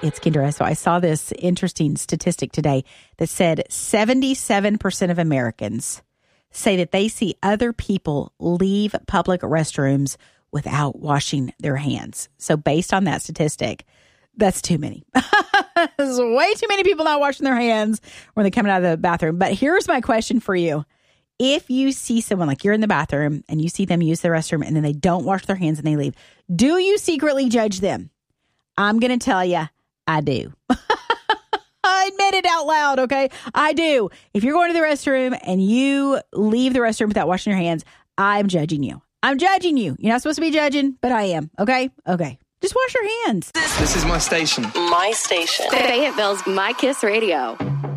It's Kendra. So I saw this interesting statistic today that said 77% of Americans say that they see other people leave public restrooms without washing their hands. So based on that statistic, that's too many. There's way too many people not washing their hands when they're coming out of the bathroom. But here's my question for you. If you see someone, like you're in the bathroom and you see them use the restroom and then they don't wash their hands and they leave, do you secretly judge them? I'm going to tell you, I do. I admit it out loud, okay? I do. If you're going to the restroom and you leave the restroom without washing your hands, I'm judging you. I'm judging you. You're not supposed to be judging, but I am, okay? Okay. Just wash your hands. This is my station. My station. Fayetteville's My Kiss Radio.